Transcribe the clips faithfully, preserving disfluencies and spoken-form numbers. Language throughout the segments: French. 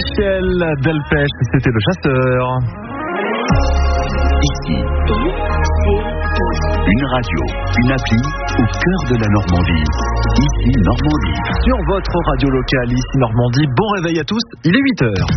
Michel Delpech, c'était le chasseur. Ici, une radio, une appli au cœur de la Normandie. Ici Normandie. Sur votre radio locale, ici Normandie. Bon réveil à tous, il est huit heures.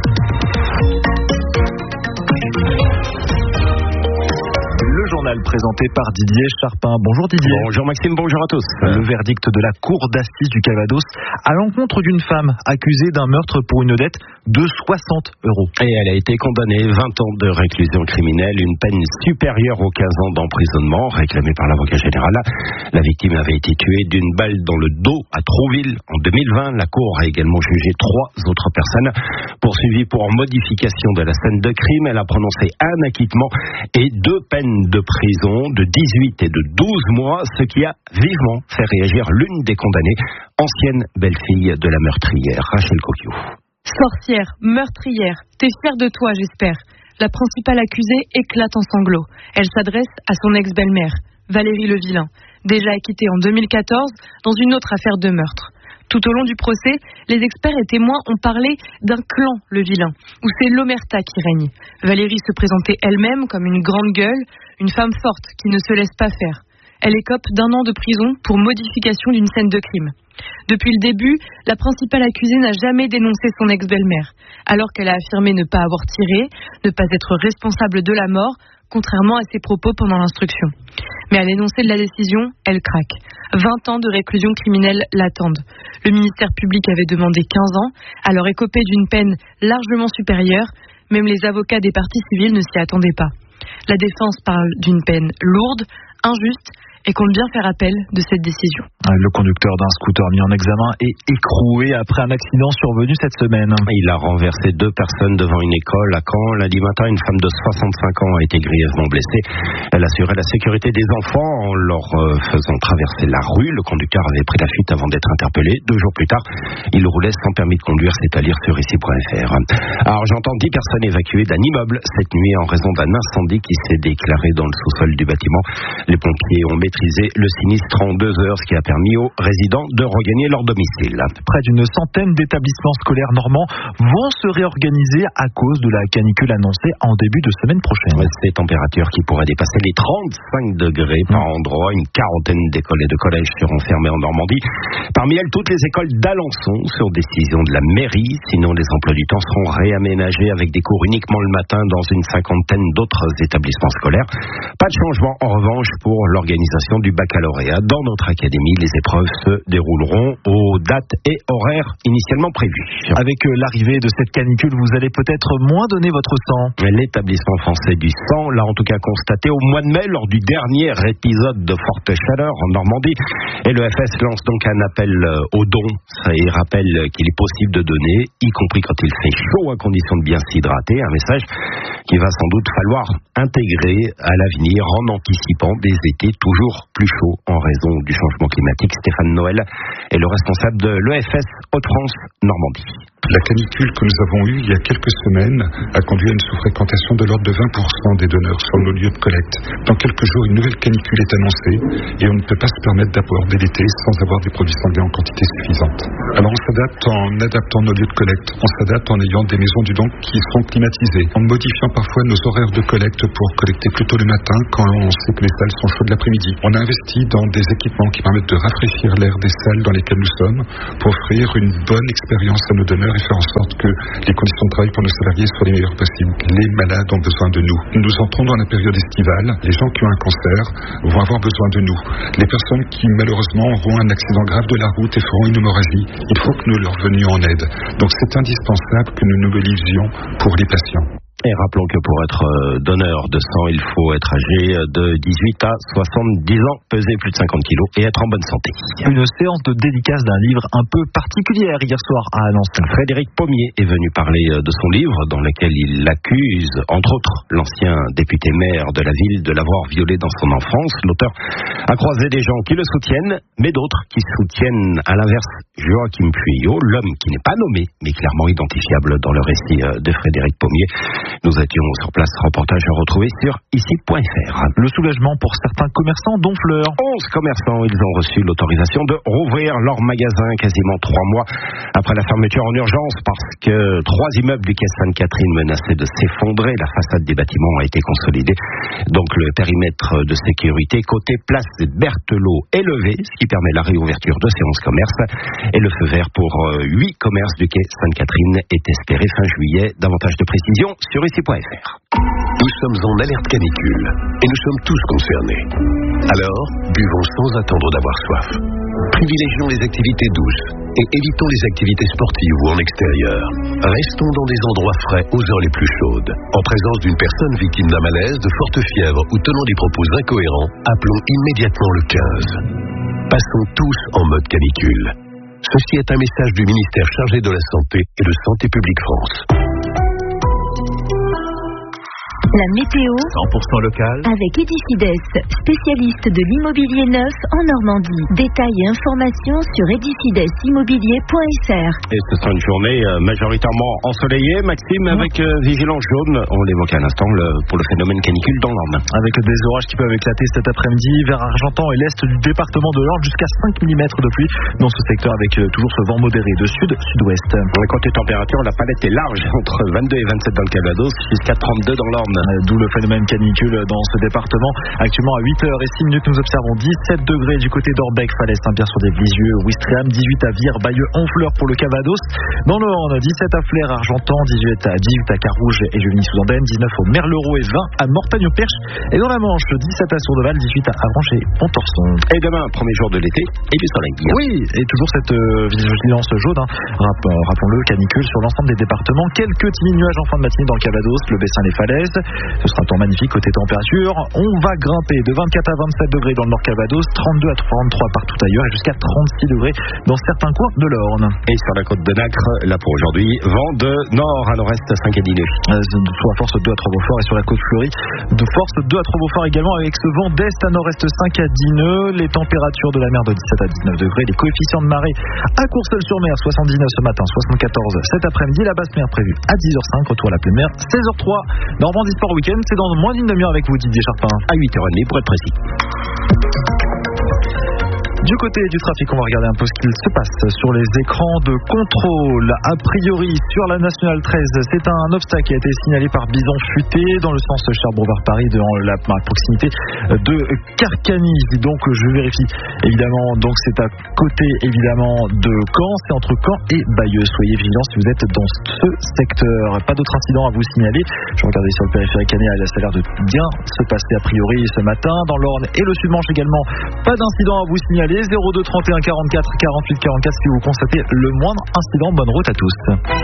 Le journal présenté par Didier Charpin. Bonjour Didier. Bonjour Maxime, bonjour à tous. Le verdict de la cour d'assises du Calvados à l'encontre d'une femme accusée d'un meurtre pour une dette de soixante euros. Et elle a été condamnée vingt ans de réclusion criminelle, une peine supérieure aux quinze ans d'emprisonnement réclamée par l'avocat général. La victime avait été tuée d'une balle dans le dos à Trouville en deux mille vingt. La cour a également jugé trois autres personnes poursuivies pour modification de la scène de crime. Elle a prononcé un acquittement et deux peines de prison de dix-huit et de douze mois, ce qui a vivement fait réagir l'une des condamnées, ancienne belle-fille de la meurtrière, Rachel Coquio. Sorcière, meurtrière, t'es fière de toi, j'espère. La principale accusée éclate en sanglots. Elle s'adresse à son ex-belle-mère, Valérie Levillain, déjà acquittée en deux mille quatorze dans une autre affaire de meurtre. Tout au long du procès, les experts et témoins ont parlé d'un clan Levillain, où c'est l'omerta qui règne. Valérie se présentait elle-même comme une grande gueule, une femme forte qui ne se laisse pas faire. Elle écope d'un an de prison pour modification d'une scène de crime. Depuis le début, la principale accusée n'a jamais dénoncé son ex-belle-mère, alors qu'elle a affirmé ne pas avoir tiré, ne pas être responsable de la mort, contrairement à ses propos pendant l'instruction. Mais à l'énoncé de la décision, elle craque. vingt ans de réclusion criminelle l'attendent. Le ministère public avait demandé quinze ans, alors écopée d'une peine largement supérieure, même les avocats des parties civiles ne s'y attendaient pas. La défense parle d'une peine lourde, injuste, et compte bien faire appel de cette décision. Le conducteur d'un scooter mis en examen est écroué après un accident survenu cette semaine. Il a renversé deux personnes devant une école à Caen. Lundi matin, une femme de soixante-cinq ans a été grièvement blessée. Elle assurait la sécurité des enfants en leur faisant traverser la rue. Le conducteur avait pris la fuite avant d'être interpellé. Deux jours plus tard, il roulait sans permis de conduire, c'est à lire sur ici point f r. Alors j'entends dix personnes évacuées d'un immeuble cette nuit en raison d'un incendie qui s'est déclaré dans le sous-sol du bâtiment. Les pompiers ont maîtrisé le sinistre en deux heures, ce qui a permis aux résidents de regagner leur domicile. Près d'une centaine d'établissements scolaires normands vont se réorganiser à cause de la canicule annoncée en début de semaine prochaine. Ces températures qui pourraient dépasser les trente-cinq degrés par endroit. Une quarantaine d'écoles et de collèges seront fermées en Normandie. Parmi elles, toutes les écoles d'Alençon sur décision de la mairie. Sinon, les emplois du temps seront réaménagés avec des cours uniquement le matin dans une cinquantaine d'autres établissements scolaires. Pas de changement en revanche pour l'organisation du baccalauréat. Dans notre académie, les épreuves se dérouleront aux dates et horaires initialement prévus. Avec l'arrivée de cette canicule, vous allez peut-être moins donner votre sang. L'établissement français du sang l'a en tout cas constaté au mois de mai lors du dernier épisode de forte chaleur en Normandie. Et le F S lance donc un appel aux dons. Il rappelle qu'il est possible de donner, y compris quand il fait chaud, à condition de bien s'hydrater. Un message qu'il va sans doute falloir intégrer à l'avenir en anticipant des étés toujours plus chauds en raison du changement climatique. Stéphane Noël est le responsable de l'E F S Hauts-de-France Normandie. La canicule que nous avons eue il y a quelques semaines a conduit à une sous-fréquentation de l'ordre de vingt pour cent des donneurs sur nos lieux de collecte. Dans quelques jours, une nouvelle canicule est annoncée et on ne peut pas se permettre d'aborder l'été sans avoir des produits sanguins en quantité suffisante. Alors on s'adapte en adaptant nos lieux de collecte, on s'adapte en ayant des maisons du don qui sont climatisées, en modifiant parfois nos horaires de collecte pour collecter plus tôt le matin quand on sait que les salles sont chaudes l'après-midi. On a investi dans des équipements qui permettent de rafraîchir l'air des salles dans lesquelles nous sommes pour offrir une bonne expérience à nos donneurs et faire en sorte que les conditions de travail pour nos salariés soient les meilleures possibles. Les malades ont besoin de nous. Nous entrons dans la période estivale. Les gens qui ont un cancer vont avoir besoin de nous. Les personnes qui malheureusement auront un accident grave de la route et feront une hémorragie, il faut que nous leur venions en aide. Donc c'est indispensable que nous nous mobilisions pour les patients. Et rappelons que pour être donneur de sang, il faut être âgé de dix-huit à soixante-dix ans, peser plus de cinquante kilos et être en bonne santé. Une séance de dédicace d'un livre un peu particulière hier soir à Alençon. Frédéric Pommier est venu parler de son livre dans lequel il accuse, entre autres, l'ancien député maire de la ville de l'avoir violé dans son enfance. L'auteur a croisé des gens qui le soutiennent, mais d'autres qui soutiennent à l'inverse Joachim Pueyo, l'homme qui n'est pas nommé, mais clairement identifiable dans le récit de Frédéric Pommier. Nous étions sur place, reportage à retrouver sur ici point f r. Le soulagement pour certains commerçants d'Honfleur. onze commerçants, ils ont reçu l'autorisation de rouvrir leur magasin quasiment trois mois après la fermeture en urgence parce que trois immeubles du quai Sainte-Catherine menaçaient de s'effondrer. La façade des bâtiments a été consolidée. Donc le périmètre de sécurité côté place Berthelot est levé, ce qui permet la réouverture de ces onze commerces. Et le feu vert pour huit commerces du quai Sainte-Catherine est espéré fin juillet. Davantage de précisions sur ici point f r. Nous sommes en alerte canicule et nous sommes tous concernés. Alors, buvons sans attendre d'avoir soif. Privilégions les activités douces et évitons les activités sportives ou en extérieur. Restons dans des endroits frais aux heures les plus chaudes. En présence d'une personne victime d'un malaise, de forte fièvre ou tenant des propos incohérents, appelons immédiatement le quinze. Passons tous en mode canicule. Ceci est un message du ministère chargé de la Santé et de Santé publique France. La météo cent pour cent local avec Edifides, spécialiste de l'immobilier neuf en Normandie. Détails et informations sur edifides immobilier point f r. Et ce sera une journée euh, majoritairement ensoleillée, Maxime, mmh. avec euh, vigilance jaune, on l'évoquait à l'instant, le, pour le phénomène canicule dans l'Orne. Avec des orages qui peuvent éclater cet après-midi vers Argentan et l'est du département de l'Orne, jusqu'à cinq millimètres de pluie dans ce secteur avec euh, toujours ce vent modéré de sud-sud-ouest. Côté température, la palette est large, entre vingt-deux et vingt-sept dans le Calvados, jusqu'à trente-deux dans l'Orne. D'où le phénomène canicule dans ce département. Actuellement à huit heures six minutes, nous observons dix-sept degrés du côté d'Orbec, Falaise, Saint-Pierre-sur-des-Lisieux, Ouistreham, dix-huit à Vire, Bayeux, Honfleur pour le Calvados. Dans le Orne, dix-sept à Flers, Argentan, dix-huit à dix-huit à Carouge et Juvigny-sous-Andenne, dix-neuf au Merleroux et vingt à Mortagne-au-Perche. Et dans la Manche, dix-sept à Sourdeval, dix-huit à Avranches et Pontorson. Et demain, premier jour de l'été et du soleil. Oui, et toujours cette euh, vigilance jaune, hein. Rapp- rappelons-le, canicule sur l'ensemble des départements. Quelques timides nuages en fin de matinée dans le Calvados, le Bessin, les Falaises. Ce sera un temps magnifique côté température. On va grimper de vingt-quatre à vingt-sept degrés dans le Nord Calvados, trente-deux à trente-trois partout ailleurs et jusqu'à trente-six degrés dans certains coins de l'Orne. Et sur la côte de Nacre, là pour aujourd'hui, vent de nord à nord-est à cinq à Dineux. Euh, soit force deux à trois Beaufort et sur la côte fleurie, de force deux à trois Beaufort également avec ce vent d'est à nord-est cinq à Dineux. Les températures de la mer de dix-sept à dix-neuf degrés. Les coefficients de marée à Courseulles-sur-Mer, soixante-dix-neuf ce matin, soixante-quatorze cet après-midi. La basse mer prévue à dix heures cinq, retour à la pleine mer, seize heures trois. Normandie Sport Week-end, c'est dans moins d'une demi-heure avec vous, Didier Charpin. À huit heures trente pour être précis. Du côté du trafic, on va regarder un peu ce qu'il se passe sur les écrans de contrôle. A priori, sur la Nationale treize, c'est un obstacle qui a été signalé par Bison Futé dans le sens Cherbourg-vers-Paris, dans la proximité de Carcany. Donc, je vérifie évidemment. Donc, c'est à côté évidemment de Caen. C'est entre Caen et Bayeux. Soyez vigilants si vous êtes dans ce secteur. Pas d'autres incidents à vous signaler. Je regardais sur le périphérique canéal, ça a l'air de bien se passer a priori ce matin. Dans l'Orne et le Sud-Manche également, pas d'incident à vous signaler. zéro deux trente et un quarante-quatre quarante-huit quarante-quatre si vous constatez le moindre incident. Bonne route à tous.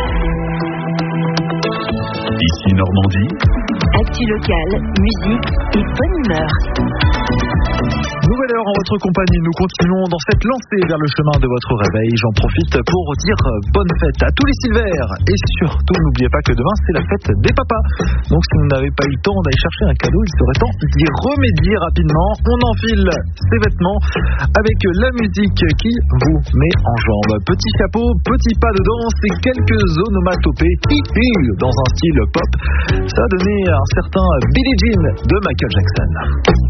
Ici Normandie. Actu locale, musique et bonne humeur. Nouvelle heure en votre compagnie, nous continuons dans cette lancée vers le chemin de votre réveil. J'en profite pour dire bonne fête à tous les Silvers. Et surtout, n'oubliez pas que demain, c'est la fête des papas. Donc si vous n'avez pas eu le temps d'aller chercher un cadeau, il serait temps d'y remédier rapidement. On enfile ses vêtements avec la musique qui vous met en jambe. Petit chapeau, petit pas de danse et quelques onomatopées dans un style pop. Ça a donné un certain Billie Jean de Michael Jackson.